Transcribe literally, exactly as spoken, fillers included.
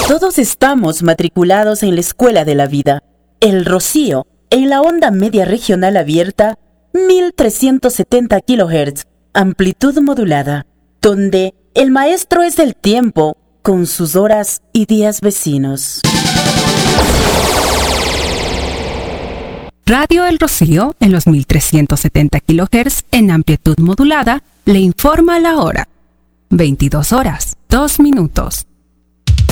Todos estamos matriculados en la Escuela de la Vida. El Rocío, en la onda media regional abierta, mil trescientos setenta kilohertz, amplitud modulada, donde el maestro es el tiempo, con sus horas y días vecinos. Radio El Rocío, en los mil trescientos setenta kilohertz, en amplitud modulada, le informa la hora. veintidós horas, dos minutos.